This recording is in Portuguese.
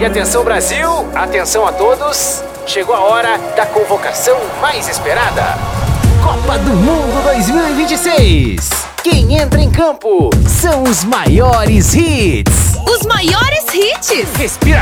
E atenção, Brasil, atenção a todos. Chegou a hora da convocação mais esperada. Copa do Mundo 2026. Quem entra em campo são os maiores hits. Os maiores hits. Respira